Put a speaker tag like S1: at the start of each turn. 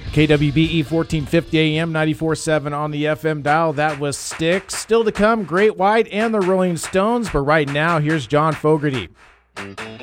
S1: KWBE 1450 AM, 94.7 on the FM dial. That was Styx. Still to come, Great White and the Rolling Stones. But right now, here's John Fogerty.